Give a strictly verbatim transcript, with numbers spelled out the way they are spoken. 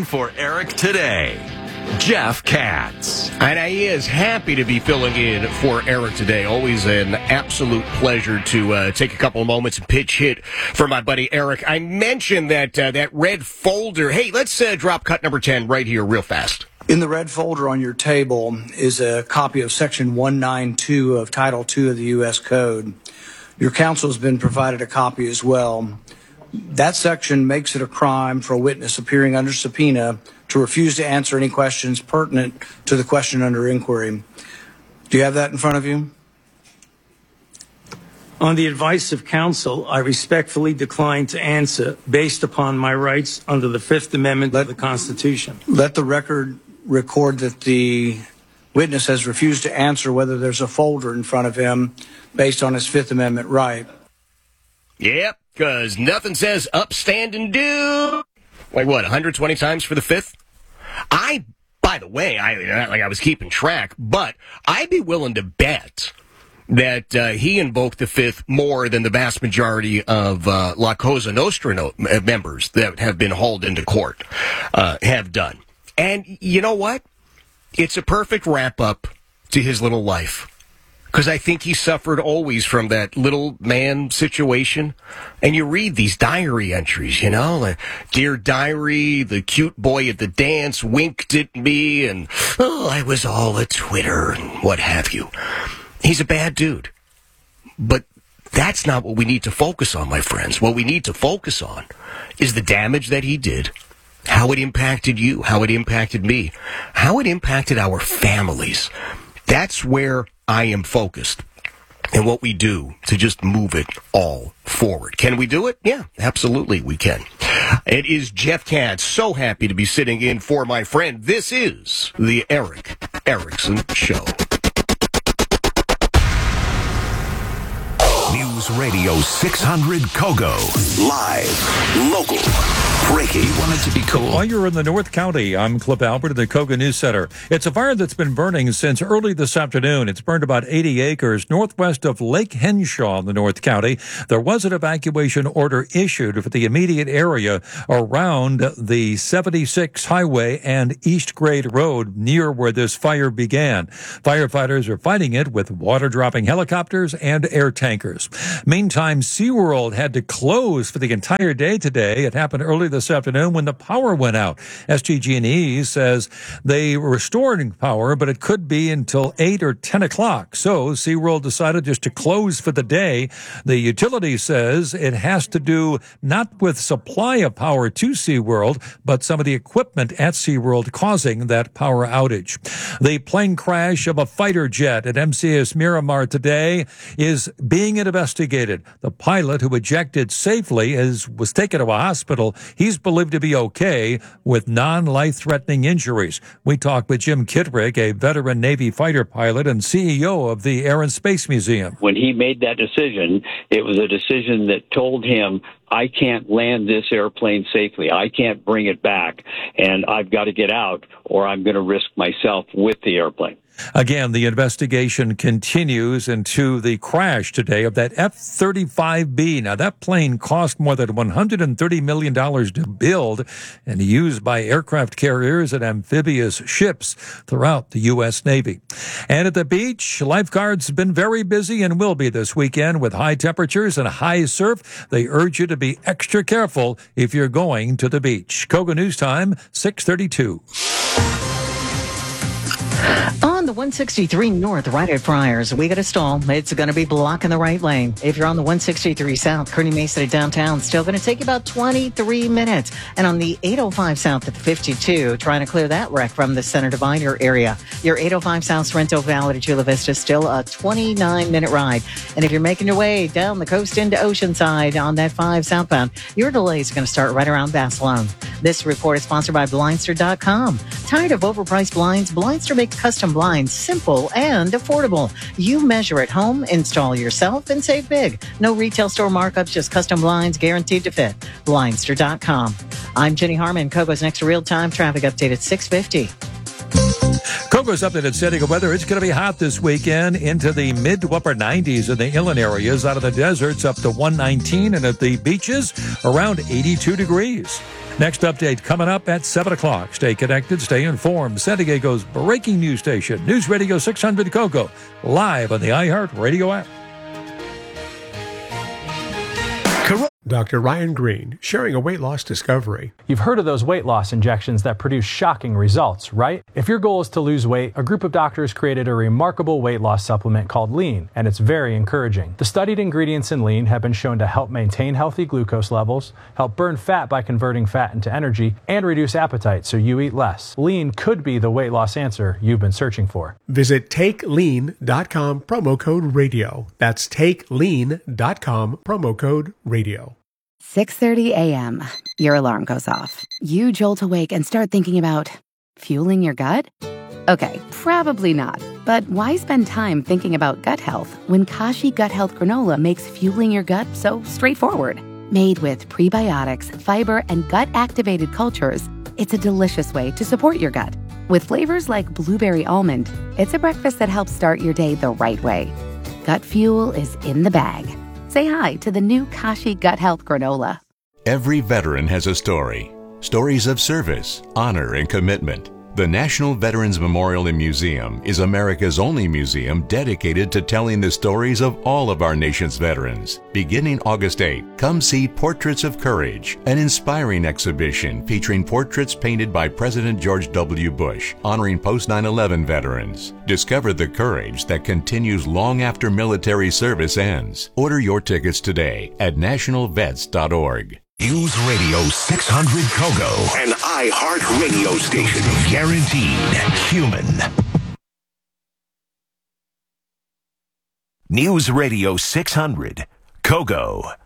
in for Eric today, Jeff Katz. And he is happy to be filling in for Eric today. Always an absolute pleasure to uh, take a couple of moments and pitch hit for my buddy Eric. I mentioned that uh, that red folder. Hey, let's uh, drop cut number ten right here real fast. In the red folder on your table is a copy of Section one ninety-two of Title two of the U S Code. Your counsel has been provided a copy as well. That section makes it a crime for a witness appearing under subpoena to refuse to answer any questions pertinent to the question under inquiry. Do you have that in front of you? On the advice of counsel, I respectfully decline to answer based upon my rights under the Fifth Amendment let, of the Constitution. Let the record record that the witness has refused to answer whether there's a folder in front of him based on his Fifth Amendment right. Yep, because nothing says upstand and do. Like what, one hundred twenty times for the fifth? I, by the way, I not like I was keeping track, but I'd be willing to bet that uh, he invoked the fifth more than the vast majority of uh, La Cosa Nostra no- members that have been hauled into court uh, have done. And you know what? It's a perfect wrap-up to his little life. Because I think he suffered always from that little man situation. And you read these diary entries, you know, like, Dear Diary, the cute boy at the dance winked at me, and, oh, I was all a Twitter, and what have you. He's a bad dude. But that's not what we need to focus on, my friends. What we need to focus on is the damage that he did, how it impacted you, how it impacted me, how it impacted our families. That's where I am focused, and what we do to just move it all forward. Can we do it? Yeah, absolutely we can. It is Jeff Katz. So happy to be sitting in for my friend. This is the Eric Erickson Show. News Radio six hundred Kogo. Live, local, breaking. Wanted to be cool. While you're in the North County, I'm Clip Albert at the Kogo News Center. It's a fire that's been burning since early this afternoon. It's burned about eighty acres northwest of Lake Henshaw in the North County. There was an evacuation order issued for the immediate area around the seventy-six highway and East Grade Road near where this fire began. Firefighters are fighting it with water-dropping helicopters and air tankers. Meantime, SeaWorld had to close for the entire day today. It happened early this afternoon when the power went out. S G G and E says they were restoring power, but it could be until eight or ten o'clock. So SeaWorld decided just to close for the day. The utility says it has to do not with supply of power to SeaWorld, but some of the equipment at SeaWorld causing that power outage. The plane crash of a fighter jet at M C S Miramar today is being investigated. The pilot who ejected safely is, was taken to a hospital. He's believed to be okay with non-life-threatening injuries. We talked with Jim Kittredge, a veteran Navy fighter pilot and C E O of the Air and Space Museum. When he made that decision, it was a decision that told him, I can't land this airplane safely. I can't bring it back, and I've got to get out, or I'm going to risk myself with the airplane. Again, the investigation continues into the crash today of that F thirty-five B. Now, that plane cost more than one hundred thirty million dollars to build and used by aircraft carriers and amphibious ships throughout the U S Navy. And at the beach, lifeguards have been very busy and will be this weekend with high temperatures and high surf. They urge you to be extra careful if you're going to the beach. Kogo News Time, six thirty-two. On the one sixty-three North, right at Friars, we got a stall. It's going to be blocking the right lane. If you're on the one sixty-three South, Kearny Mesa to downtown, still going to take you about twenty-three minutes. And on the eight oh five South at the fifty-two, trying to clear that wreck from the center divider area. Your eight oh five South Sorrento Valley to Chula Vista, still a twenty-nine minute ride. And if you're making your way down the coast into Oceanside on that five southbound, your delay is going to start right around Basilone. This report is sponsored by Blindster dot com. Tired of overpriced blinds? Blindster makes custom blinds simple and affordable. You measure at home, install yourself, and save big. No retail store markups, just custom blinds guaranteed to fit. Blindster dot com. I'm Jenny Harmon. Kogo's next real-time traffic update at six fifty. Kogo's updated setting of weather. It's going to be hot this weekend into the mid to upper nineties in the inland areas. Out of the deserts up to one nineteen, and at the beaches around eighty-two degrees. Next update coming up at seven o'clock. Stay connected, stay informed. San Diego's breaking news station, News Radio six hundred Kogo, live on the iHeartRadio app. Doctor Ryan Green, sharing a weight loss discovery. You've heard of those weight loss injections that produce shocking results, right? If your goal is to lose weight, a group of doctors created a remarkable weight loss supplement called Lean, and it's very encouraging. The studied ingredients in Lean have been shown to help maintain healthy glucose levels, help burn fat by converting fat into energy, and reduce appetite so you eat less. Lean could be the weight loss answer you've been searching for. Visit take lean dot com, promo code radio. That's take lean dot com, promo code radio. six thirty a.m. Your alarm goes off. You jolt awake and start thinking about fueling your gut? Okay, probably not. But why spend time thinking about gut health when Kashi Gut Health Granola makes fueling your gut so straightforward? Made with prebiotics, fiber, and gut-activated cultures, it's a delicious way to support your gut. With flavors like blueberry almond, it's a breakfast that helps start your day the right way. Gut fuel is in the bag. Say hi to the new Kashi Gut Health Granola. Every veteran has a story. Stories of service, honor, and commitment. The National Veterans Memorial and Museum is America's only museum dedicated to telling the stories of all of our nation's veterans. Beginning August eighth, come see Portraits of Courage, an inspiring exhibition featuring portraits painted by President George W. Bush, honoring post nine eleven veterans. Discover the courage that continues long after military service ends. Order your tickets today at national vets dot org. News Radio six hundred Kogo, an iHeart radio station. Guaranteed human. News Radio six hundred Kogo.